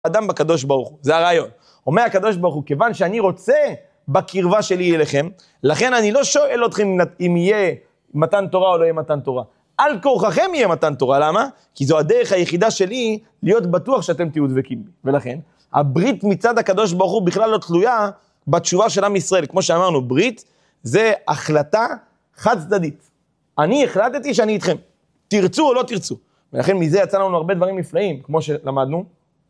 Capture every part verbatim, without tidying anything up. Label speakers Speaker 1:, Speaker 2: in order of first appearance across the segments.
Speaker 1: אדם בקדוש ברוך הוא, זה הרעיון. אומר הקדוש ברוך הוא, כיוון שאני רוצה בקרבה שלי אליכם, לכן אני לא שואל אתכם אם יהיה מתן תורה או לא יהיה מתן תורה. על כורככם יהיה מתן תורה, למה? כי זו הדרך היחידה שלי להיות בטוח שאתם תהיו דבקים בי. ולכן, הברית מצד הקדוש ברוך הוא בכלל לא תלויה בתשובה של עם ישראל. כמו שאמרנו, ברית זה החלטה חד צדדית. אני החלטתי שאני איתכם. תרצו או לא תרצו. ולכן מזה יצא לנו הרבה דברים נפלאים, כמו שלמדנו,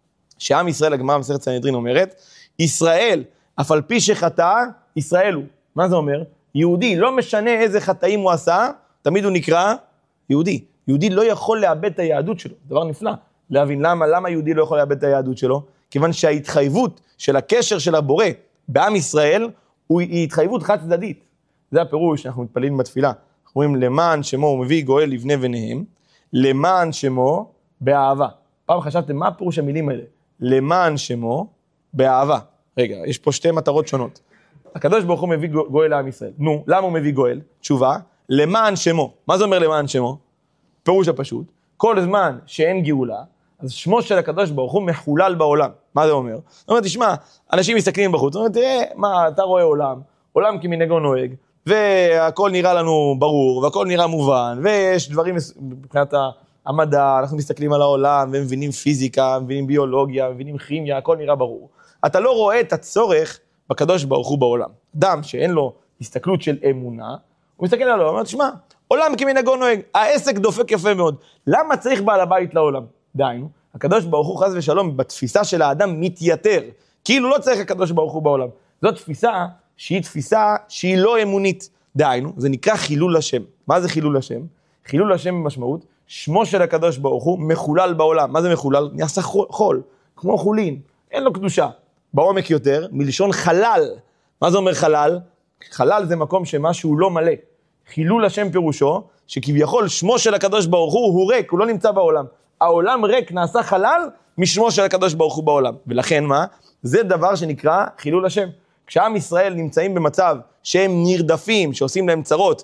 Speaker 1: שעם ישראל, הגמרא במסכת סנהדרין אומרת, ישראל, אף על פי שחטא, ישראל הוא. מה זה אומר? יהודי, לא משנה איזה חטאים הוא עשה, תמיד הוא נקרא יהודי. יהודי לא יכול לאבד את היהדות שלו. דבר נפלא. להבין למה, למה יהודי לא יכול לאבד את היהדות שלו? כיוון שההתחייבות של הקשר של הבורא בעם ישראל, היא התחייבות חד צדדית. זה הפירוש שאנחנו מתפללים בתפילה. אנחנו אומרים, למען שמו הוא מביא גואל לבני בניהם, למען שמו באהבה. פעם חשבתם, מה הפירוש המילים האלה? למען שמו באהבה. רגע, יש פה שתי מטרות שונות. הקדוש ברוך הוא מביא גואל לעם ישראל. נו, למה הוא מביא גואל? תשובה, למען שמו. מה זה אומר למען שמו? פירוש הפשוט. כל זמן שאין גאולה, אז שמו של הקדוש ברוך הוא מחולל בעולם. מה זה אומר? זאת אומרת, תשמע, אנשים מסתכלים בחוץ, זאת אומרת, תראה, מה, אתה רואה עולם, עולם כמנהגו נוהג, והכל נראה לנו ברור, והכל נראה מובן, ויש דברים מבחינת המדע, אנחנו מסתכלים על העולם, ומבינים פיזיקה, מבינים ביולוגיה, מבינים כימיה, הכל נראה ברור. אתה לא רואה את הצורך בקדוש ברוך הוא בעולם. אדם שאין לו הסתכלות של אמונה, הוא מסתכל עליו, הוא אומר, תשמע, עולם כמנהגו נוהג, העסק דופק יפה מאוד. למה צריך בעל הבית לעולם? דיינו, הקדוש ברוך הוא חס ושלום, בתפיסה של האדם מתייתר, כאילו לא צריך הקדוש ברוך הוא בעולם. זאת תפיסה שהיא תפיסה שהיא לא אמונית. דיינו, זה נקרא חילול השם. מה זה חילול השם? חילול השם במשמעות, שמו של הקדוש ברוך הוא מחולל בעולם. מה זה מחולל? נעשה חול, כמו חולין, אין לו קדושה. בעומק יותר, מלשון חלל. מה זה אומר חלל? חלל זה מקום שמשהו לא מלא. חילול השם פירושו, שכביכול שמו של הקדוש ברוך הוא הוא ריק, הוא לא נמצא בעולם. העולם ריק, נעשה חלל משמו של הקדוש ברוך הוא בעולם. ולכן מה? זה דבר שנקרא חילול השם. כשעם ישראל נמצאים במצב שהם נרדפים, שעושים להם צרות,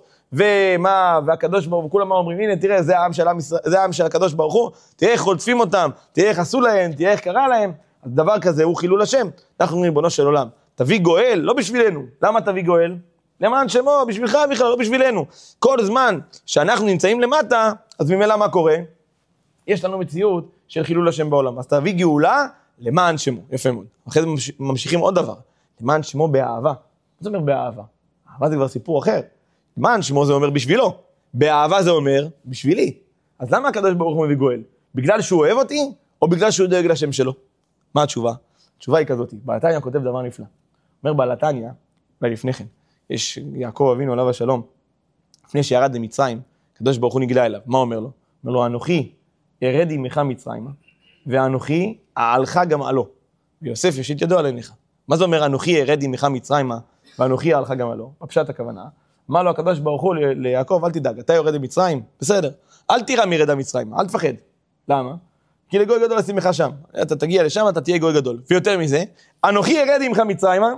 Speaker 1: ומה, והקדוש ברוך הוא, כולם אומרים, הנה תראה, זה העם של, ישראל, זה העם של הקדוש ברוך הוא, תראה איך חולצפים אותם, תראה איך עשו להם, תראה איך קרה להם. אז דבר כזה הוא חילול השם. אנחנו אומרים, בונו של עולם, תביא גואל, לא בשבילנו. למה תביא גואל? למען שמו, בשבילך בכלל, לא בשבילנו. כל זמן שאנחנו נמצאים למטה, אז ממילא מה קורה? יש לנו מציאות של חילול השם בעולם. אז תביא גאולה למען שמו. יפה מאוד. אחרי זה ממשיכים עוד דבר. למען שמו באהבה. מה זה אומר באהבה? אהבה זה כבר סיפור אחר. למען שמו זה אומר בשבילו. באהבה זה אומר בשבילי. אז למה הקדוש ברוך הוא מביא גואל? בגלל שהוא אוהב אותי, או בגלל שהוא דואג לשם שלו? מה התשובה? התשובה היא כזאת. בעל התניא כותב דבר נפלא. אומר בעל התניא, ולפני כן, יש יעקב אבינו עליו השלום, לפני שירד למצרים, הקדוש ברוך הוא נגלה אליו. מה אומר לו? אומר לו, אנוכי ארד עמך מצרימה, ואנוכי אעלך גם עלו. ויוסף יושיט ידו על עיניך. מה זה אומר אנוכי ארד עמך מצרימה, ואנוכי אעלך גם עלו? בפשט הכוונה. אמר לו הקדוש ברוך הוא ליעקב, אל תדאג, אתה יורד למצרים, בסדר. אל תירא מרד המצרימה, אל תפחד. למה? כי לגוי גדול אשימך שם. אתה תגיע לשם, אתה תהיה גוי גדול. ויותר מזה, אנוכי ארד עמך מצרימה,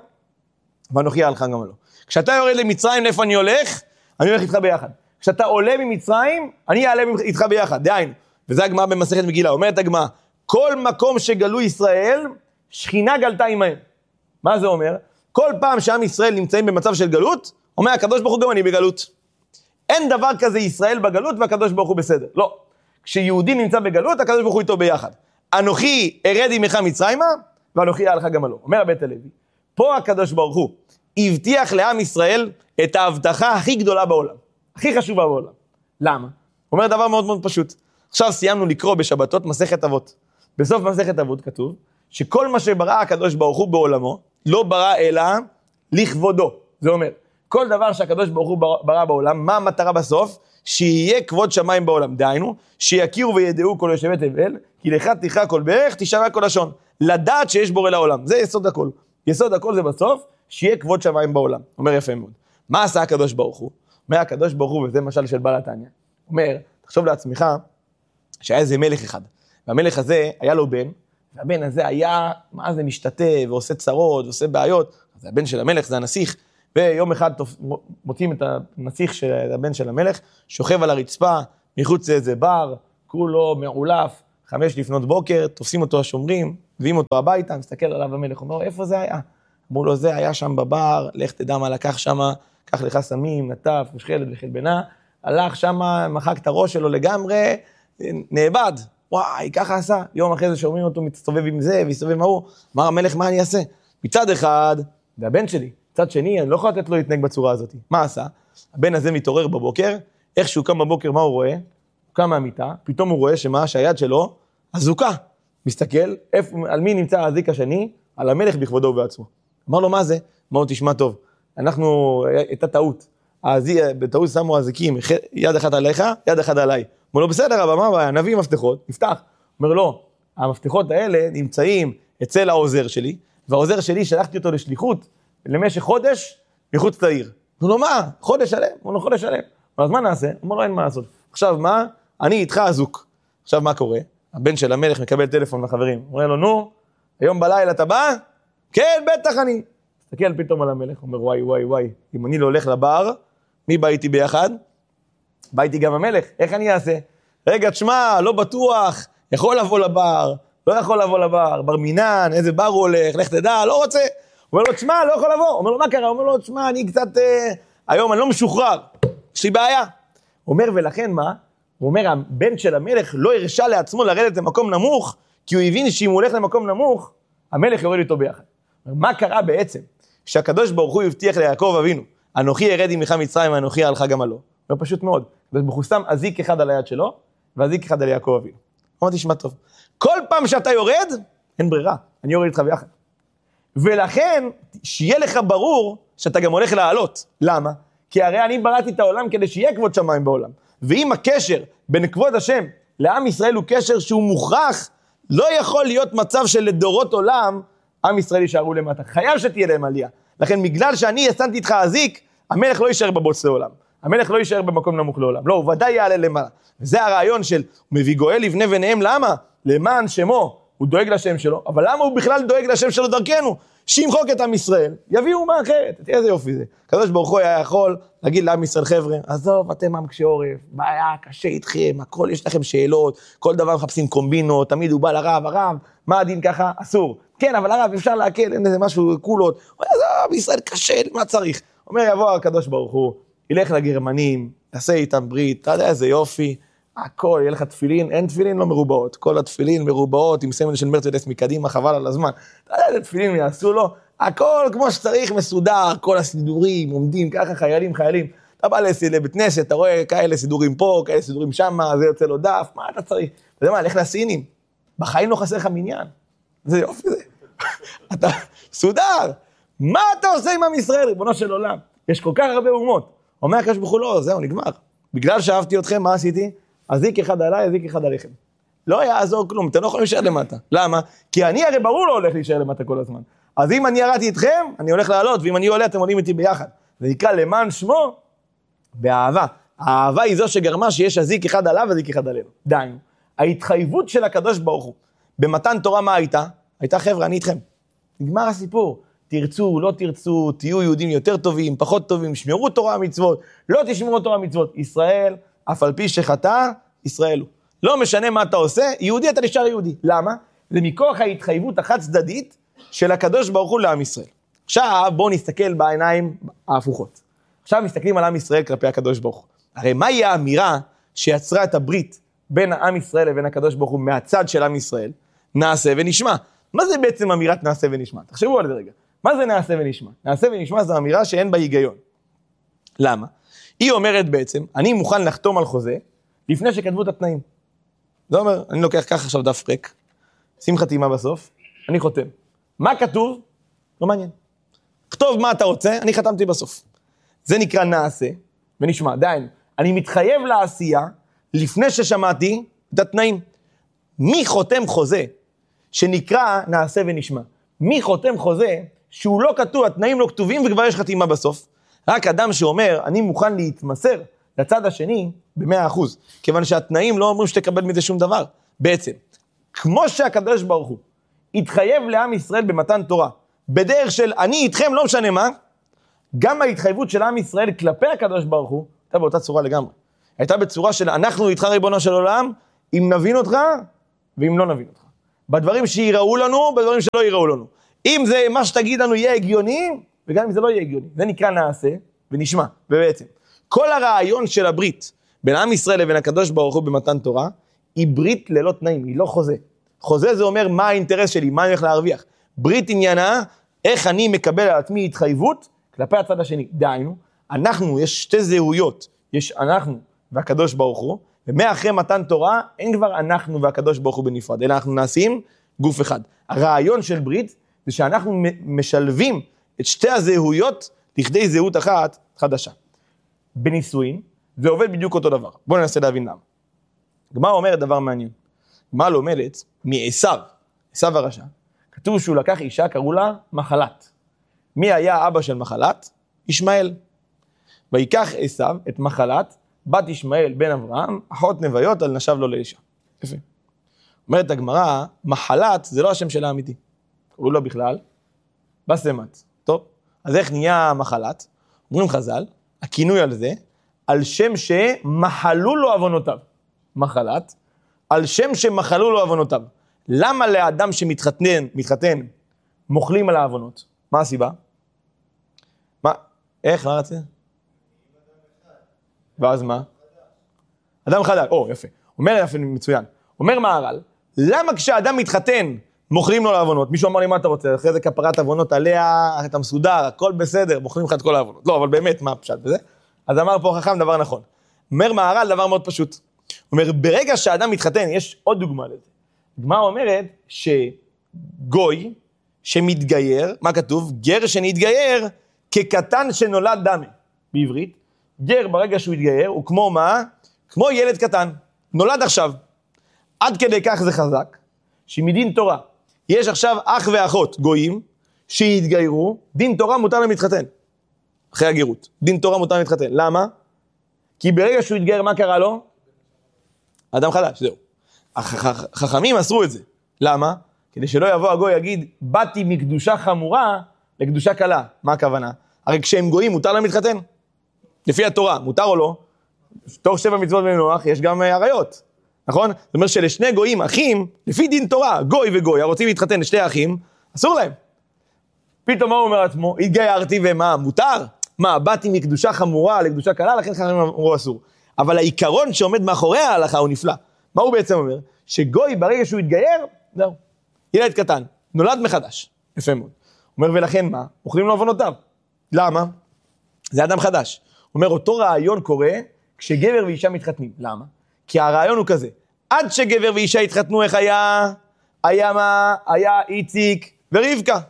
Speaker 1: ואנוכי אעלך גם עלו. כשאתה יורד למצרים, לאיפה אני הולך? אני הולך איתך ביחד. כשאתה עולה ממצרים, אני אעלה איתך ביחד. דהיינו. וזה הגמרא במסכת מגילה. אומרת הגמרא, כל מקום שגלו ישראל, שכינה גלתה עמהם. מה זה אומר? כל פעם שעם ישראל נמצאים במצב של גלות, אומר הקדוש ברוך הוא גם אני בגלות. אין דבר כזה ישראל בגלות והקדוש ברוך הוא בסדר. לא. כשיהודי נמצא בגלות, הקדוש ברוך הוא איתו ביחד. אנוכי ארד עמך מצרימה, ואנוכי אעלך גם עלו. אומר בית הלוי, פה הקדוש ברוך הוא הבטיח לעם ישראל את ההבטחה הכי גדולה בעולם. הכי חשובה בעולם. למה? אומר דבר מאוד מאוד פשוט. עכשיו סיימנו לקרוא בשבתות מסכת אבות. בסוף מסכת אבות כתוב, שכל מה שברא הקדוש ברוך הוא בעולמו, לא ברא אלא לכבודו. זה אומר, כל דבר שהקדוש ברוך הוא ברא בעולם, מה המטרה בסוף? שיהיה כבוד שמיים בעולם. דהיינו, שיכירו וידעו כל יושבי תבל, כי לך תכרע כל ברך, תשמע כל לשון. לדעת שיש בורא לעולם. זה יסוד הכל. יסוד הכל זה בסוף, שיהיה כבוד שמיים בעולם. אומר יפה מאוד. מה עשה הקדוש ברוך הוא? אומר הקדוש ברוך הוא, וזה משל של בעל התניא. אומר, תחשוב לעצמך, שהיה איזה מלך אחד. והמלך הזה היה לו בן, והבן הזה היה, מה זה, משתתה ועושה צרות ועושה בעיות. אז הבן של המלך זה הנסיך, ויום אחד מוצאים את הנסיך של הבן של המלך, שוכב על הרצפה, מחוץ לאיזה בר, כולו מעולף, חמש לפנות בוקר, תופסים אותו השומרים, מביאים אותו הביתה, מסתכל עליו המלך, אומר לו, איפה זה היה? אמרו לו, זה היה שם בבר, לך תדע מה לקח שם, קח לך סמים, נטף, משחלת וחלבנה, הלך שם, מחק את הראש שלו לגמרי, נאבד. וואי, ככה עשה. יום אחרי זה שאומרים אותו, מצטובב עם זה, ויסתובב עם ההוא. אמר המלך, מה אני אעשה? מצד אחד, זה הבן שלי. מצד שני, אני לא יכול לתת לו להתנהג בצורה הזאת. מה עשה? הבן הזה מתעורר בבוקר, איך שהוא קם בבוקר, מה הוא רואה? הוא קם מהמיטה, פתאום הוא רואה שמה, שהיד שלו, אזוקה. מסתכל, איפה, על מי נמצא האזיק השני? על המלך בכבודו ובעצמו. אמר לו, מה זה? אמר לו, תשמע טוב. אנחנו, הייתה טעות. בטעות שמו אזיקים, יד אחת עליך, יד אחת עליי. אומר לו, בסדר, אבל מה הבעיה? נביא מפתחות, נפתח. אומר לו, המפתחות האלה נמצאים אצל העוזר שלי, והעוזר שלי שלחתי אותו לשליחות למשך חודש מחוץ לעיר. אומר לו, מה? חודש שלם? אומר לו, חודש שלם. אז מה נעשה? אומר לו, אין מה לעשות. עכשיו מה? אני איתך אזוק. עכשיו מה קורה? הבן של המלך מקבל טלפון מהחברים. אומר לו, נו, היום בלילה אתה בא? כן, בטח אני. תסתכל פתאום על המלך, אומר, וואי, וואי, וואי, אם אני לא הולך לבר, מי בא איתי ביחד? בא איתי גם המלך, איך אני אעשה? רגע, תשמע, לא בטוח, יכול לבוא לבר, לא יכול לבוא לבר, בר מינן, איזה בר הוא הולך, לך תדע, לא רוצה. אומר לו, תשמע, לא יכול לבוא. אומר לו, מה קרה? אומר לו, תשמע, אני קצת, אה, היום אני לא משוחרר, יש לי בעיה. אומר, ולכן מה? הוא אומר, הבן של המלך לא הרשה לעצמו לרדת למקום נמוך, כי הוא הבין שאם הוא הולך למקום נמוך, המלך יורד איתו ביחד. מה קרה בעצם? שהקדוש ברוך הוא הבטיח ליעקב אבינו, אנוכי ירד עמך מצרים ואנוכי אהלך גמלו. לא פשוט מאוד. הוא שם אזיק אחד על היד שלו, ואזיק אחד על יעקב אבינו. אמרתי, תשמע טוב. כל פעם שאתה יורד, אין ברירה, אני יורד איתך ביחד. ולכן, שיהיה לך ברור שאתה גם הולך לעלות. למה? כי הרי אני בראתי את העולם כדי שיהיה כבוד שמיים בעולם. ואם הקשר בין כבוד השם לעם ישראל הוא קשר שהוא מוכרח, לא יכול להיות מצב של לדורות עולם, עם ישראל יישארו למטה. חייב שתהיה להם עלייה. לכן, בגלל שאני ישנתי איתך אזיק, המלך לא יישאר בבוץ לעולם. המלך לא יישאר במקום נמוך לעולם. לא, הוא ודאי יעלה למעלה. וזה הרעיון של, הוא מביא גואל לבני בניהם, למה? למען שמו, הוא דואג לשם שלו, אבל למה הוא בכלל דואג לשם שלו דרכנו? שימחוק את עם ישראל, יביאו מה אחרת. תראה איזה יופי זה. הקדוש ברוך הוא היה יכול להגיד לעם ישראל, חבר'ה, עזוב, אתם עם קשי עורף, בעיה, קשה איתכם, הכל יש לכם שאלות, כל דבר מחפשים קומבינות, תמיד הוא בא לרב, הרב, מה הדין ככה? אסור. כן, אבל הרב, אפשר להקל, אין איזה משהו, קולות. עזוב, ישראל קשה, מה צריך? אומר, יבוא הקדוש ברוך הוא, ילך לגרמנים, יעשה איתם ברית, אתה יודע איזה יופי, הכל, יהיה לך תפילין, אין תפילין לא מרובעות, כל התפילין מרובעות, עם סמל של מרצדס מקדימה, חבל על הזמן, אתה יודע איזה תפילין יעשו לו, הכל כמו שצריך מסודר, כל הסידורים, עומדים ככה חיילים, חיילים, אתה בא לבית כנסת, אתה רואה כאלה סידורים פה, כאלה סידורים שמה, זה יוצא לו דף, מה אתה צריך? אתה יודע מה, לך לסינים, בחיים לא חסר לך מניין, זה יופי זה, אתה סודר, מה אתה עושה עם עם ישראל, ריבונו של עולם? יש כל כך הרבה אומות, אומר הקדוש ברוך הוא, לא, זהו, נגמר. בגלל שאהבתי אתכם, מה עשיתי? אזיק אחד עליי, אזיק אחד עליכם. לא יעזור כלום, אתם לא יכולים להישאר למטה. למה? כי אני הרי ברור לא הולך להישאר למטה כל הזמן. אז אם אני ירדתי איתכם, אני הולך לעלות, ואם אני עולה, אתם עולים איתי ביחד. זה נקרא למען שמו, באהבה. האהבה היא זו שגרמה שיש אזיק אחד עליו, אזיק אחד עלינו. דיינו. ההתחייבות של הקדוש ברוך הוא, במתן תורה מה הייתה? הייתה חבר'ה, אני איתכם. נגמר הסיפור. תרצו, לא תרצו, תהיו יהודים יותר טובים, פחות טובים, שמרו תורה מצוות, לא תשמרו תורה מצוות. ישראל, אף על פי שחטא, ישראל הוא. לא משנה מה אתה עושה, יהודי אתה נשאר יהודי. למה? זה מכוח ההתחייבות החד צדדית של הקדוש ברוך הוא לעם ישראל. עכשיו בואו נסתכל בעיניים ההפוכות. עכשיו מסתכלים על עם ישראל כלפי הקדוש ברוך הוא. הרי מהי האמירה שיצרה את הברית בין העם ישראל לבין הקדוש ברוך הוא מהצד של עם ישראל? נעשה ונשמע. מה זה בעצם אמירת נעשה ונשמע? תחשבו על זה רגע. מה זה נעשה ונשמע? נעשה ונשמע זו אמירה שאין בה היגיון. למה? היא אומרת בעצם, אני מוכן לחתום על חוזה לפני שכתבו את התנאים. זה אומר, אני לוקח כך עכשיו דף ריק, שים חתימה בסוף, אני חותם. מה כתוב? לא מעניין. כתוב מה אתה רוצה, אני חתמתי בסוף. זה נקרא נעשה ונשמע. דיין, אני מתחייב לעשייה לפני ששמעתי את התנאים. מי חותם חוזה שנקרא נעשה ונשמע? מי חותם חוזה שהוא לא כתוב, התנאים לא כתובים וכבר יש חתימה בסוף? רק אדם שאומר, אני מוכן להתמסר לצד השני ב-מאה אחוז, כיוון שהתנאים לא אומרים שתקבל מזה שום דבר. בעצם, כמו שהקדוש ברוך הוא התחייב לעם ישראל במתן תורה, בדרך של אני איתכם לא משנה מה, גם ההתחייבות של עם ישראל כלפי הקדוש ברוך הוא, הייתה באותה צורה לגמרי. הייתה בצורה של אנחנו איתך ריבונו של עולם, אם נבין אותך ואם לא נבין אותך. בדברים שיראו לנו, בדברים שלא יראו לנו. אם זה מה שתגיד לנו יהיה הגיוני, וגם אם זה לא יהיה הגיוני. זה נקרא נעשה ונשמע. ובעצם, כל הרעיון של הברית בין עם ישראל לבין הקדוש ברוך הוא במתן תורה, היא ברית ללא תנאים, היא לא חוזה. חוזה זה אומר מה האינטרס שלי, מה אני הולך להרוויח. ברית עניינה, איך אני מקבל על עצמי התחייבות כלפי הצד השני. דהיינו, אנחנו, יש שתי זהויות, יש אנחנו והקדוש ברוך הוא, ומאחרי מתן תורה, אין כבר אנחנו והקדוש ברוך הוא בנפרד, אלא אנחנו נעשים גוף אחד. הרעיון של ברית, זה שאנחנו משלבים את שתי הזהויות, לכדי זהות אחת חדשה. בנישואין, זה עובד בדיוק אותו דבר. בואו ננסה להבין למה. גמרא אומרת דבר מעניין. גמרא לומדת מעשיו, עשיו הרשע, כתוב שהוא לקח אישה, קראו לה מחלת. מי היה אבא של מחלת? ישמעאל. ויקח עשיו את מחלת, בת ישמעאל בן אברהם, אחות נוויות על נשב לו לאישה. יפה. אומרת הגמרא, מחלת זה לא השם שלה האמיתי. קראו לו בכלל, בסמת. טוב, אז איך נהיה מחלת? אומרים חז"ל, הכינוי על זה, על שם שמחלו לו עוונותיו. מחלת, על שם שמחלו לו עוונותיו. למה לאדם שמתחתן, מתחתן, מוחלים על העוונות? מה הסיבה? מה? איך? מה רצה? ואז מה? אדם חדש. או, יפה. אומר יפה, מצוין. אומר מהר"ל, למה כשאדם מתחתן, מוחלים לו לעוונות? מישהו אמר לי, מה אתה רוצה? אחרי זה כפרת עוונות עליה, אתה מסודר, הכל בסדר, מוחלים לך את כל העוונות. לא, אבל באמת, מה הפשט בזה? אז אמר פה חכם דבר נכון. אומר מהר"ל דבר מאוד פשוט. הוא אומר, ברגע שהאדם מתחתן, יש עוד דוגמה לזה. דוגמה אומרת שגוי שמתגייר, מה כתוב? גר שנתגייר כקטן שנולד דמה. בעברית, גר ברגע שהוא התגייר הוא כמו מה? כמו ילד קטן. נולד עכשיו. עד כדי כך זה חזק, שמדין תורה, יש עכשיו אח ואחות גויים שהתגיירו, דין תורה מותר להם להתחתן. אחרי הגירות. דין תורה מותר להם להתחתן. למה? כי ברגע שהוא התגייר, מה קרה לו? אדם חדש, זהו. החכמים אסרו את זה. למה? כדי שלא יבוא הגוי יגיד, באתי מקדושה חמורה לקדושה קלה. מה הכוונה? הרי כשהם גויים, מותר להם להתחתן? לפי התורה, מותר או לא? תוך שבע מצוות בנוח, יש גם עריות. נכון? זאת אומרת שלשני גויים, אחים, לפי דין תורה, גוי וגוי, הרוצים להתחתן לשני אחים, אסור להם. פתאום מה הוא אומר עצמו? התגיירתי ומה? מותר? מה, באתי מקדושה חמורה לקדושה קלה, לכן חכמים אמרו אסור. אבל העיקרון שעומד מאחורי ההלכה הוא נפלא. מה הוא בעצם אומר? שגוי ברגע שהוא התגייר, זהו. ילד קטן, נולד מחדש. יפה מאוד. הוא אומר, ולכן מה? אוכלים לו עוונותיו. למה? זה אדם חדש. הוא אומר, אותו רעיון קורה כשגבר ואישה מתחתנים. למה? כי הרעיון הוא כזה. עד שגבר ואישה התחתנו, איך היה? היה מה? היה איציק ורבקה.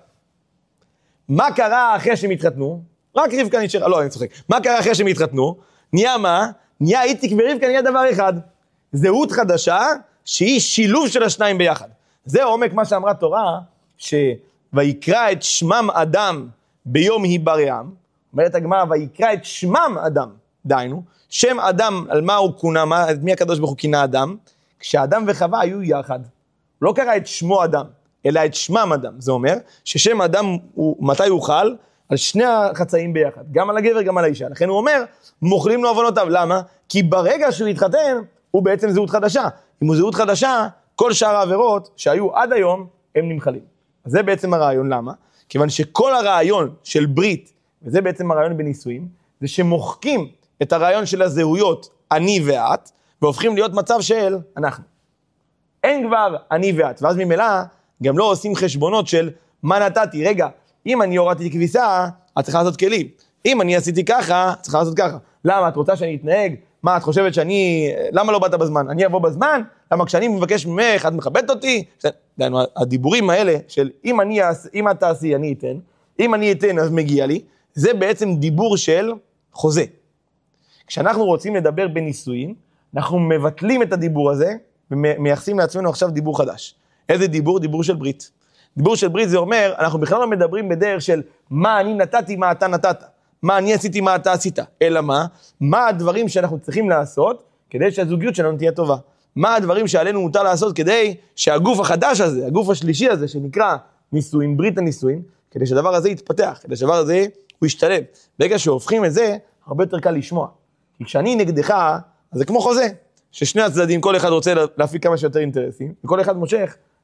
Speaker 1: מה קרה אחרי שהם התחתנו? רק רבקה נשארה. לא, אני צוחק. מה קרה אחרי שהם התחתנו? נהיה מה? נהיה איציק ורבקה, נהיה דבר אחד. זהות חדשה, שהיא שילוב של השניים ביחד. זה עומק מה שאמרה תורה, שויקרא את שמם אדם ביום היברעם, אומרת הגמרא, ויקרא את שמם אדם, דיינו, שם אדם, על מה הוא כונה, מה, מי הקדוש ברוך הוא כינה אדם? כשאדם וחווה היו יחד. לא קרא את שמו אדם, אלא את שמם אדם. זה אומר ששם אדם, הוא, מתי הוא חל? על שני החצאים ביחד, גם על הגבר, גם על האישה. לכן הוא אומר, מוכלים לו עוונותיו. למה? כי ברגע שהוא יתחתן, הוא בעצם זהות חדשה. אם הוא זהות חדשה, כל שאר העבירות שהיו עד היום, הם נמחלים. אז זה בעצם הרעיון. למה? כיוון שכל הרעיון של ברית, וזה בעצם הרעיון בנישואים, זה שמוחקים את הרעיון של הזהויות, אני ואת, והופכים להיות מצב של אנחנו. אין כבר אני ואת, ואז ממילא גם לא עושים חשבונות של מה נתתי. רגע, אם אני הורדתי כביסה, את צריכה לעשות כלים. אם אני עשיתי ככה, את צריכה לעשות ככה. למה? את רוצה שאני אתנהג? מה, את חושבת שאני... למה לא באת בזמן? אני אבוא בזמן? למה כשאני מבקש ממך, את מכבדת אותי? הדיבורים האלה של אם אני, אם את תעשי, אני אתן. אם אני אתן, אז מגיע לי. זה בעצם דיבור של חוזה. כשאנחנו רוצים לדבר בנישואים, אנחנו מבטלים את הדיבור הזה, ומייחסים לעצמנו עכשיו דיבור חדש. איזה דיבור? דיבור של ברית. דיבור של ברית זה אומר, אנחנו בכלל לא מדברים בדרך של מה אני נתתי, מה אתה נתת. מה אני עשיתי, מה אתה עשית. אלא מה? מה הדברים שאנחנו צריכים לעשות, כדי שהזוגיות שלנו תהיה טובה. מה הדברים שעלינו מותר לעשות, כדי שהגוף החדש הזה, הגוף השלישי הזה, שנקרא נישואים, ברית הנישואים, כדי שהדבר הזה יתפתח, כדי שהדבר הזה הוא ישתלב. ברגע שהופכים את זה, הרבה יותר קל לשמוע. כי כשאני נגדך, אז זה כמו חוזה, ששני הצדדים, כל אחד רוצה להפיק כמה שיותר אינטרסים, וכל אחד מושך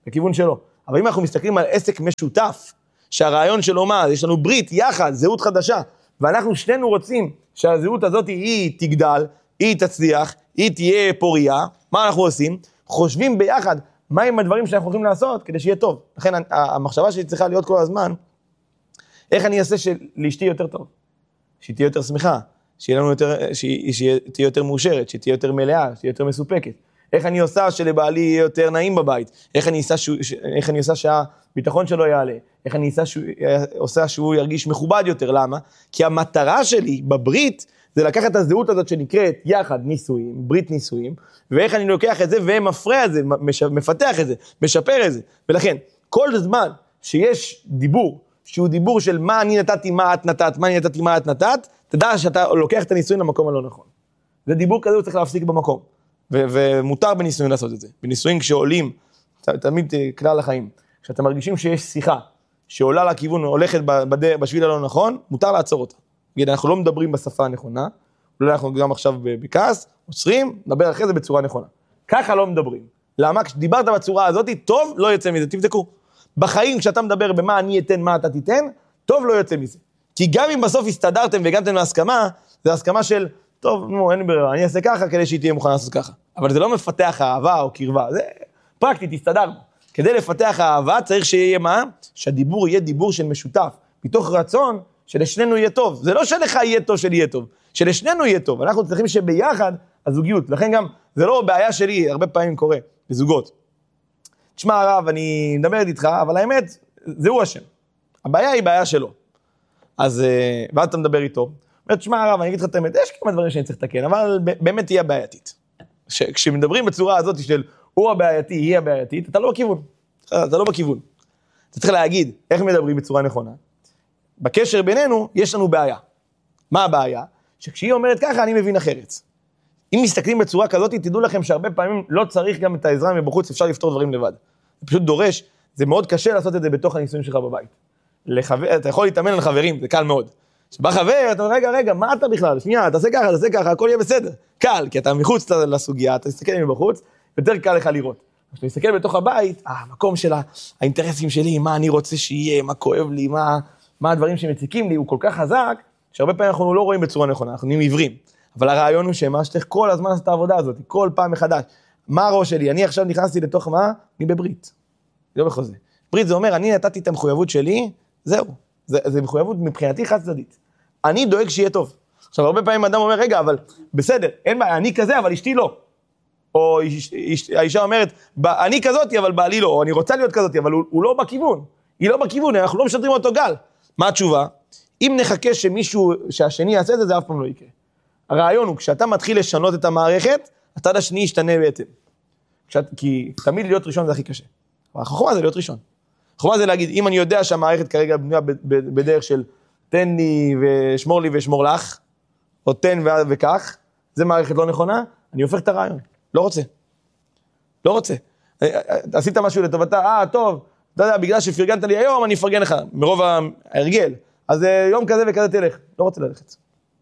Speaker 1: לכיוון שלו. אבל אם אנחנו מסתכלים על עסק משותף, שהרעיון שלו מה, יש לנו ברית, יחד, זהות חדשה, ואנחנו שנינו רוצים שהזהות הזאת היא תגדל, היא תצליח, היא תהיה פוריה, מה אנחנו עושים? חושבים ביחד, מהם הדברים שאנחנו הולכים לעשות כדי שיהיה טוב. לכן המחשבה שלי צריכה להיות כל הזמן, איך אני אעשה שלאשתי יותר טוב? שהיא תהיה יותר שמחה, שהיא לנו יותר, שהיא, שהיא תהיה יותר מאושרת, שהיא תהיה יותר מלאה, שהיא יותר מסופקת. איך אני עושה שלבעלי יהיה יותר נעים בבית? איך אני עושה, איך אני עושה שהביטחון שלו יעלה? איך אני עושה, שהוא, עושה שהוא ירגיש מכובד יותר? למה? כי המטרה שלי בברית זה לקחת את הזהות הזאת שנקראת יחד נישואים, ברית נישואים, ואיך אני לוקח את זה ומפרע את זה, מפתח את זה, משפר את זה. ולכן, כל זמן שיש דיבור, שהוא דיבור של מה אני נתתי, מה את נתת, מה אני נתתי, מה את נתת, תדע שאתה לוקח את הנישואים למקום הלא נכון. זה דיבור כזה, הוא צריך להפסיק במקום. ו- ומותר בנישואים לעשות את זה. בנישואים כשעולים, תמיד כלל החיים, כשאתם מרגישים שיש שיחה, שעולה לכיוון, הולכת בד- בשביל הלא נכון, מותר לעצור אותה. נגיד, אנחנו לא מדברים בשפה הנכונה, אולי אנחנו גם עכשיו בכעס, עוצרים, נדבר אחרי זה בצורה נכונה. ככה לא מדברים. למה? כשדיברת בצורה הזאת, טוב, לא יוצא מזה, תבדקו. בחיים, כשאתה מדבר במה אני אתן, מה אתה תיתן, טוב לא יוצא מזה. כי גם אם בסוף הסתדרתם והגעתם להסכמה, זה הסכמה של, טוב, נו, אין ברירה, אני אעשה ככה כדי שהיא תהיה מוכנה לעשות ככה. אבל זה לא מפתח אהבה או קרבה, זה פרקטית, הסתדרנו. כדי לפתח אהבה צריך שיהיה מה? שהדיבור יהיה דיבור של משותף, מתוך רצון שלשנינו יהיה טוב. זה לא שלך יהיה טוב, שלי יהיה טוב, שלשנינו יהיה טוב. אנחנו צריכים שביחד הזוגיות, לכן גם, זה לא בעיה שלי, הרבה פעמים קורה, בזוגות. תשמע הרב, אני מדברת איתך, אבל האמת, זהו השם. הבעיה היא בעיה שלו. אז, ואז אתה מדבר איתו, אומר, תשמע הרב, אני אגיד לך את האמת, יש כמה דברים שאני צריך לתקן, אבל באמת תהיה בעייתית. כשמדברים בצורה הזאת של הוא הבעייתי, היא הבעייתית, אתה לא בכיוון. אתה לא בכיוון. אתה צריך להגיד איך מדברים בצורה נכונה. בקשר בינינו, יש לנו בעיה. מה הבעיה? שכשהיא אומרת ככה, אני מבין אחרת. אם מסתכלים בצורה כזאת, תדעו לכם שהרבה פעמים לא צריך גם את העזרה מבחוץ, אפשר לפתור דברים לבד. זה פשוט דורש, זה מאוד קשה לעשות את זה בתוך הניסויים שלך בבית. לחבר, אתה יכול להתאמן על חברים, זה קל מאוד. שבא חבר, אתה אומר, רגע, רגע, מה אתה בכלל? שנייה, תעשה ככה, תעשה ככה, הכל יהיה בסדר. קל, כי אתה מחוץ לסוגיה, אתה תסתכל מבחוץ, יותר קל לך לראות. כשאתה מסתכל בתוך הבית, המקום של האינטרסים שלי, מה אני רוצה שיהיה, מה כואב לי, מה, מה הדברים שמציקים לי, הוא כל כך חזק, שהרבה פעמים אנחנו לא רואים בצורה נכונה, אנחנו נהיים עיוורים. אבל הרעיון הוא שמה שצריך כל הזמן לעשות את העבודה הזאת, כל פעם מחדש. מה הראש שלי? אני עכשיו נכנסתי לתוך מה? אני בברית. לא בחוזה. ברית זה אומר, אני נתתי את המחויבות שלי, זהו. זה, זה מחויבות מבחינתי חד צדדית. אני דואג שיהיה טוב. עכשיו, הרבה פעמים אדם אומר, רגע, אבל בסדר, אין בעיה, אני כזה, אבל אשתי לא. או איש, איש, האישה אומרת, אני כזאת, אבל בעלי לא, או אני רוצה להיות כזאת, אבל הוא, הוא לא בכיוון. היא לא בכיוון, אנחנו לא משדרים אותו גל. מה התשובה? אם נחכה שמישהו, שהשני יעשה את זה, זה אף פעם לא יקרה. הרעיון הוא, כשאתה מתחיל לשנות את המערכת, הצד השני ישתנה בעצם. כשאת, כי תמיד להיות ראשון זה הכי קשה. אבל החוכמה זה להיות ראשון. החוכמה זה להגיד, אם אני יודע שהמערכת כרגע בנויה בדרך של תן לי ושמור לי ושמור לך, או תן וכך, זה מערכת לא נכונה, אני הופך את הרעיון. לא רוצה. לא רוצה. עשית משהו לטובתה, אה, טוב, אתה יודע, בגלל שפרגנת לי היום, אני אפרגן לך, מרוב ההרגל. אז יום כזה וכזה תלך. לא רוצה ללכת.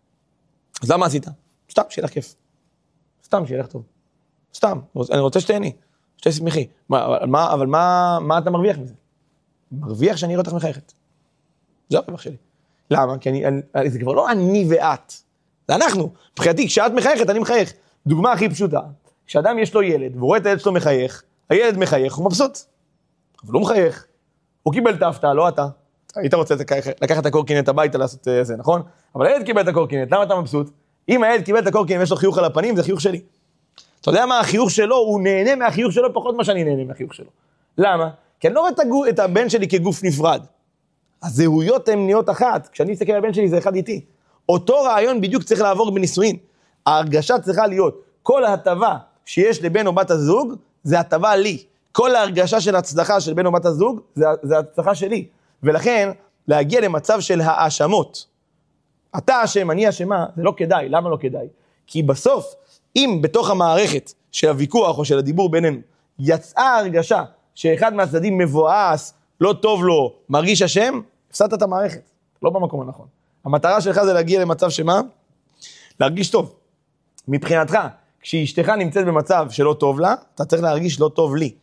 Speaker 1: אז למה עשית? סתם, שיהיה לך כיף. סתם, שיהיה לך טוב. סתם, אני רוצה שתהני, שתהיה שמחי. אבל מה, אבל מה, מה אתה מרוויח מזה? מרוויח שאני אראה אותך מחייכת. זה הרווח שלי. למה? כי אני, אני, זה כבר לא אני ואת. זה אנחנו. מבחינתי, כשאת מחייכת, אני מחייך. דוגמה הכי פשוטה. כשאדם יש לו ילד, והוא רואה את הילד שלו מחייך, הילד מחייך, הוא מבסוט. אבל הוא מחייך. הוא קיבל את ההפתעה, לא אתה. היית רוצה לקחת את הקורקינט הביתה לעשות זה, נכון? אבל הילד קיבל את הקורקינט, למה אתה מבסוט? אם הילד קיבל את הקורקינט ויש לו חיוך על הפנים, זה חיוך שלי. אתה יודע מה החיוך שלו? הוא נהנה מהחיוך שלו פחות מה שאני נהנה מהחיוך שלו. למה? כי אני לא רואה את הבן שלי כגוף נפרד. הזהויות הן נהיות אחת. כשאני מסתכל על הבן שלי זה אחד איתי. אותו רעיון בדיוק צריך לעבור בנישואין. ההרגשה צריכה להיות, כל ההטבה שיש לבן או בת הזוג, זה הטבה לי. כל ההרגשה של הצלחה של בן או בת הזוג, זה, זה הצלחה שלי. ולכן, להגיע למצב של האשמות. אתה אשם, אני אשמה, זה לא כדאי. למה לא כדאי? כי בסוף, אם בתוך המערכת של הוויכוח או של הדיבור בינינו, יצאה הרגשה שאחד מהצדדים מבואס, לא טוב לו, מרגיש אשם, הפסדת את המערכת. לא במקום הנכון. המטרה שלך זה להגיע למצב שמה? להרגיש טוב. מבחינתך, כשאשתך נמצאת במצב שלא טוב לה, אתה צריך להרגיש לא טוב לי.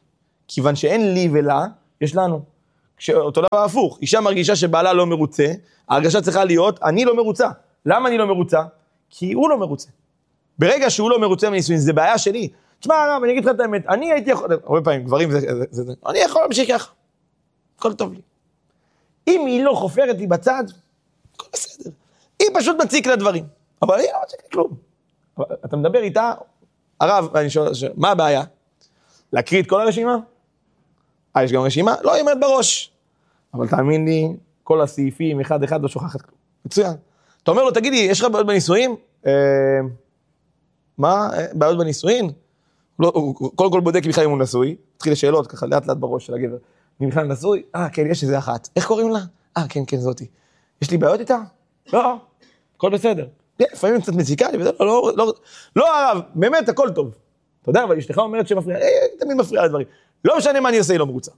Speaker 1: כיוון שאין לי ולה, יש לנו. כשאותו דבר הפוך, אישה מרגישה שבעלה לא מרוצה, ההרגשה צריכה להיות, אני לא מרוצה. למה אני לא מרוצה? כי הוא לא מרוצה. ברגע שהוא לא מרוצה מנישואין, זה בעיה שלי. תשמע הרב, אני אגיד לך את האמת, אני הייתי יכול, הרבה פעמים, גברים זה, זה, זה, זה, אני יכול להמשיך ככה. הכל טוב לי. אם היא לא חופרת לי בצד, הכל בסדר. היא פשוט מציק לדברים. אבל היא לא מציק לי כלום. אתה מדבר איתה, הרב, אני שואל, מה הבעיה? להקריא את כל הרשימה? אה, יש גם רשימה? לא, היא אומרת בראש. אבל תאמין לי, כל הסעיפים, אחד אחד, לא שוכחת כלום. מצוין. אתה אומר לו, תגידי, יש לך בעיות בנישואין? אה, מה? בעיות בנישואין? לא, הוא קודם כל בודק בכלל אם הוא נשוי, התחיל לשאלות ככה לאט לאט בראש של הגבר. אני בכלל נשוי? אה, כן, יש איזה אחת. איך קוראים לה? אה, כן, כן, זאתי. יש לי בעיות איתה? לא, הכל בסדר. לפעמים קצת מציקה לי, וזה לא, לא, לא, לא הרב, באמת הכל טוב. אתה יודע, אבל אשתך אומרת שמפריעה, אה, תמיד מפריעה לדברים. לא משנה מה אני עושה, היא לא מרוצה.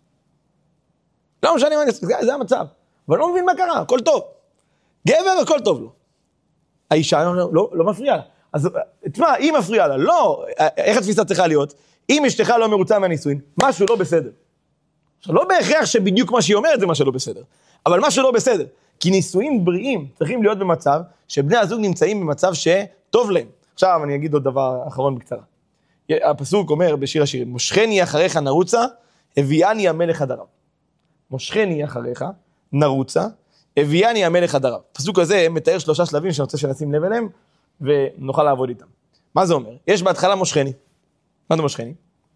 Speaker 1: לא משנה מה אני עושה, זה המצב. אבל לא מבין מה קרה, הכל טוב. גבר, הכל טוב לו. האישה לא, לא, לא מפריעה לה. אז תשמע, היא מפריעה לה, לא, איך התפיסה צריכה להיות? אם אשתך לא מרוצה מהנישואין, משהו לא בסדר. עכשיו, לא בהכרח שבדיוק מה שהיא אומרת זה משהו לא בסדר, אבל משהו לא בסדר. כי נישואין בריאים צריכים להיות במצב שבני הזוג נמצאים במצב שטוב להם. עכשיו אני אגיד עוד דבר אחרון בקצרה. הפסוק אומר בשיר השירים, מושכני אחריך נרוצה, הביאני המלך עד ערב. מושכני אחריך נרוצה, הביאני המלך עד ערב. הפסוק הזה מתאר שלושה שלבים שאני רוצה שנשים לב אליהם, ונוכל לעבוד איתם. מה זה אומר? יש בהתחלה מושכני. מה זה מושכני?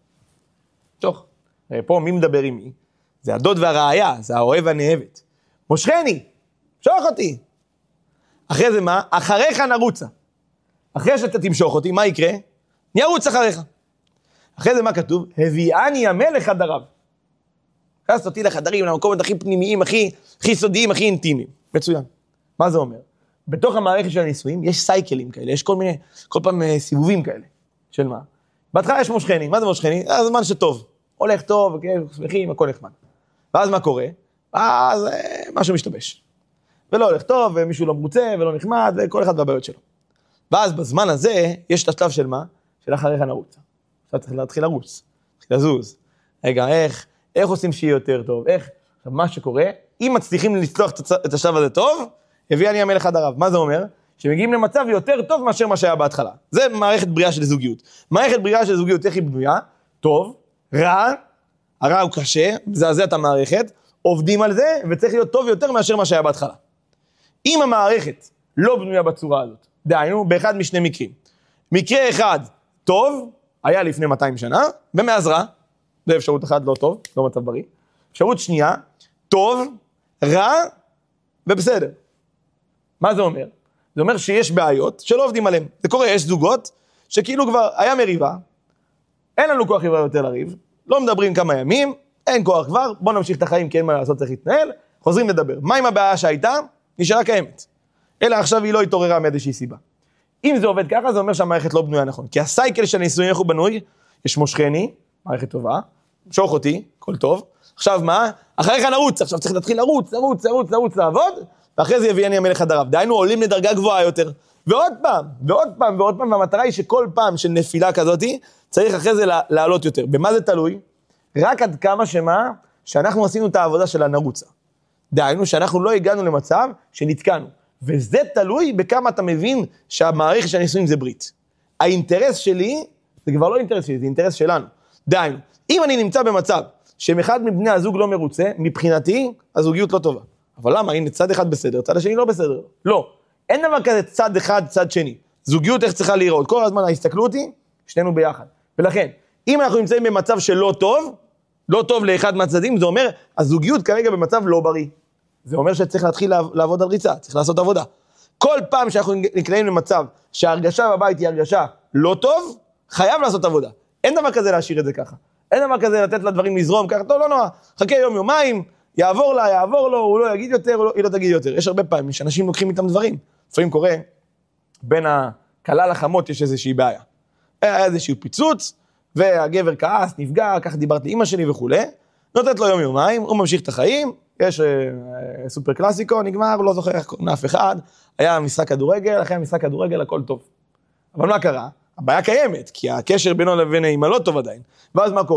Speaker 1: תוך. פה מי מדבר עם מי? זה הדוד והרעיה, זה האוהב והנאהבת. מושכני, שוך אותי. אחרי זה מה? אחריך נרוצה. אחרי שאתה תמשוך אותי, מה יקרה? אני ארוץ אחריך. אחרי זה מה כתוב? הביאני המלך עד ערב. הכנס אותי לחדרים, למקומות הכי פנימיים, הכי, הכי סודיים, הכי אינטימיים. מצוין. מה זה אומר? בתוך המערכת של הנישואים יש סייקלים כאלה, יש כל מיני, כל פעם סיבובים כאלה. של מה? בהתחלה יש מושכני. מה זה מושכני? זה זמן שטוב. הולך טוב, שמחים, הכל נחמד. ואז מה קורה? אז משהו משתבש. ולא הולך טוב, ומישהו לא מרוצה, ולא נחמד, וכל אחד והבעיות שלו. ואז בזמן הזה, יש את השלב של מה? של אחריך נרוץ. עכשיו צריך להתחיל לרוץ, להתחיל לזוז. רגע, איך, איך עושים שיהיה יותר טוב? איך? עכשיו, מה שקורה, אם מצליחים לצלוח את השלב הזה טוב, הביאני המלך עד ערב. מה זה אומר? שמגיעים למצב יותר טוב מאשר מה שהיה בהתחלה. זה מערכת בריאה של זוגיות. מערכת בריאה של זוגיות, איך היא בנויה? טוב, רע, הרע הוא קשה, מזעזע את המערכת, עובדים על זה, וצריך להיות טוב יותר מאשר מה שהיה בהתחלה. אם המערכת לא בנויה בצורה הזאת, דהיינו, באחד משני מקרים. מקרה אחד, טוב, היה לפני מאתיים שנה, ומאז רע, זה אפשרות אחת לא טוב, לא מצב בריא. אפשרות שנייה, טוב, רע, ובסדר. מה זה אומר? זה אומר שיש בעיות שלא עובדים עליהם. זה קורה, יש זוגות שכאילו כבר היה מריבה, אין לנו כוח כבר יותר לריב, לא מדברים כמה ימים, אין כוח כבר, בוא נמשיך את החיים, כי אין מה לעשות, צריך להתנהל, חוזרים לדבר. מה עם הבעיה שהייתה? נשארה קיימת. אלא עכשיו היא לא התעוררה מאיזושהי סיבה. אם זה עובד ככה, זה אומר שהמערכת לא בנויה נכון. כי הסייקל של הנישואים איך הוא בנוי, יש מושכני, מערכת טובה, שוך אותי, כל טוב. עכשיו מה? אחריך נרוץ, עכשיו צריך להתחיל לרוץ, לרוץ, לרוץ, לרוץ, לעבוד, ואחרי זה יביאני המלך עד ערב. דהיינו, עולים לדרגה גבוהה יותר. ועוד פעם, ועוד פעם, ועוד פעם, והמטרה היא שכל פעם של נפילה כזאת, צריך אחרי זה לעלות יותר. במה זה תלוי? רק עד כמה שמה, שאנחנו עשינו את העבודה של הנרוצה. דהיינו, שאנחנו לא הגענו למצב שנתקענו. וזה תלוי בכמה אתה מבין שהמערכת של הנישואים זה ברית. האינטרס שלי, זה כבר לא אינטרס שלי, זה אינטרס שלנו. דהיינו, אם אני נמצא במצב שאחד מבני הזוג לא מרוצה, מבחינתי, הזוגיות לא טובה. אבל למה? הנה, צד אחד בסדר, צד השני לא בסדר. לא. אין דבר כזה צד אחד, צד שני. זוגיות איך צריכה להיראות? כל הזמן ההסתכלות היא, שנינו ביחד. ולכן, אם אנחנו נמצאים במצב שלא טוב, לא טוב לאחד מהצדדים, זה אומר, הזוגיות כרגע במצב לא בריא. זה אומר שצריך להתחיל לעבוד על ריצה, צריך לעשות עבודה. כל פעם שאנחנו נקלעים למצב שההרגשה בבית היא הרגשה לא טוב, חייב לעשות עבודה. אין דבר כזה להשאיר את זה ככה. אין דבר כזה לתת לדברים לזרום ככה, טוב, לא נורא, חכה יום יומיים, יעבור לה, יעבור לו, הוא לא יגיד יותר, לא, היא לא תגיד יותר. יש הרבה פעמים שאנשים לוקחים איתם דברים. לפעמים קורה, בין הקלה לחמות יש איזושהי בעיה. היה איזשהו פיצוץ, והגבר כעס, נפגע, ככה דיברת לאמא שלי וכו'. נותנת לו יום יומיים, הוא ממשיך את החיים, יש אה, סופר קלאסיקו, נגמר, לא זוכר איך קוראים לאף אחד, היה משחק כדורגל, אחרי המשחק כדורגל הכל טוב. אבל מה קרה? הבעיה קיימת, כי הקשר בינו לבין האמא לא טוב עדיין. ואז מה קורה?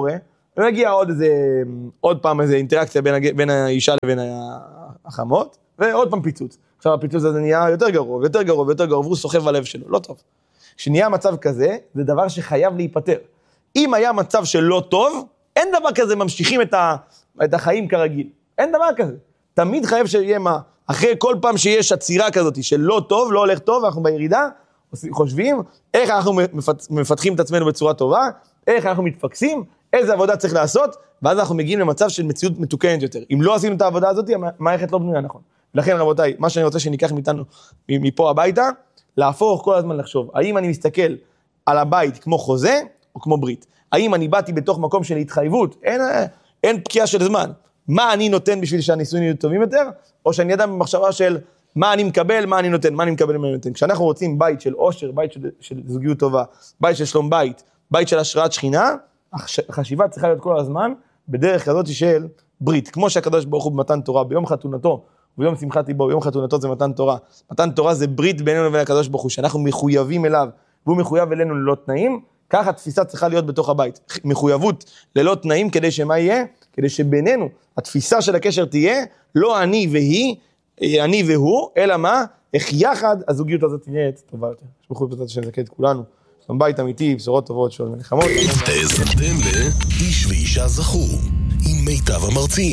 Speaker 1: ומגיע עוד איזה, עוד פעם איזה אינטראקציה בין, בין האישה לבין החמות, ועוד פעם פיצוץ. עכשיו הפיצוץ הזה נהיה יותר גרוע, יותר גרוע, יותר גרוע, והוא סוחב בלב שלו, לא טוב. כשנהיה מצב כזה, זה דבר שחייב להיפטר. אם היה מצב שלא טוב, אין דבר כזה, ממשיכים את, ה, את החיים כרגיל. אין דבר כזה. תמיד חייב שיהיה מה, אחרי כל פעם שיש עצירה כזאת, שלא טוב, לא הולך טוב, אנחנו בירידה, חושבים איך אנחנו מפתחים את עצמנו בצורה טובה, איך אנחנו מתפקסים, איזה עבודה צריך לעשות, ואז אנחנו מגיעים למצב של מציאות מתוקנת יותר. אם לא עשינו את העבודה הזאת, המערכת לא בנויה נכון. לכן רבותיי, מה שאני רוצה שניקח מאיתנו מפה הביתה, להפוך כל הזמן לחשוב, האם אני מסתכל על הבית כמו חוזה או כמו ברית? האם אני באתי בתוך מקום של התחייבות? אין, אין פקיעה של זמן. מה אני נותן בשביל שהניסויים יהיו טובים יותר? או שאני אדם במחשבה של מה אני מקבל, מה אני נותן, מה אני מקבל, מה אני נותן. כשאנחנו רוצים בית של עושר, בית של, של זוגיות טובה, בית של שלום בית, בית של השראת שכינה, החשיבה צריכה להיות כל הזמן בדרך כזאת של ברית. כמו שהקדוש ברוך הוא במתן תורה, ביום חתונתו, ביום שמחת ליבו, ביום חתונתו זה מתן תורה. מתן תורה זה ברית בינינו לבין הקדוש ברוך הוא, שאנחנו מחויבים אליו, והוא מחויב אלינו ללא תנאים, ככה התפיסה צריכה להיות בתוך הבית. מחויבות ללא תנאים כדי שמה יהיה? כדי שבינינו התפיסה של הקשר תהיה, לא אני והיא, אני והוא, אלא מה? איך יחד הזוגיות הזאת תהיה טובה יותר. שבחו בפתת שנזכה את כולנו. שלום בית אמיתי, בשורות טובות, שלום מלחמות.
Speaker 2: האזנתם לאיש ואישה זכו, עם מיטב המרצים.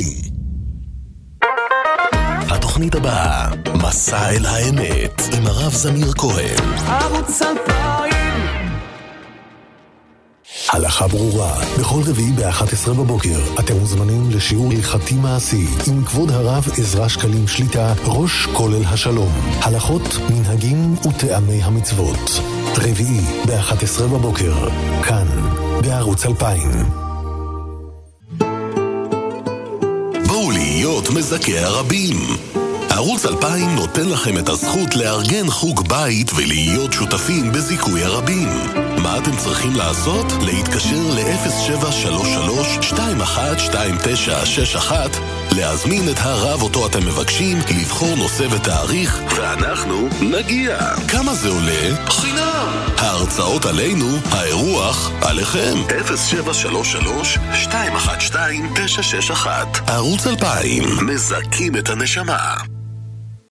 Speaker 2: התוכנית הבאה, מסע אל האמת, עם הרב זמיר כהן.
Speaker 3: ערוץ אלפיים.
Speaker 2: הלכה ברורה, בכל רביעי ב-אחת עשרה בבוקר, אתם מוזמנים לשיעור הלכתי מעשי, עם כבוד הרב עזרא שקלים שליטה, ראש כולל השלום. הלכות, מנהגים וטעמי המצוות. רביעי ב-אחת עשרה בבוקר, כאן, בערוץ אלפיים. בואו להיות מזכי הרבים. ערוץ אלפיים נותן לכם את הזכות לארגן חוג בית ולהיות שותפים בזיכוי הרבים. מה אתם צריכים לעשות? להתקשר ל-אפס שבע שלוש שלוש שתיים אחת שתיים תשע שש אחת, להזמין את הרב אותו אתם מבקשים, לבחור נושא ותאריך, ואנחנו נגיע. כמה זה עולה? חינם. ההרצאות עלינו, האירוח עליכם. אפס שבע שלוש שלוש שתיים אחת שתיים תשע שש אחת. ערוץ אלפיים, מזכים את הנשמה.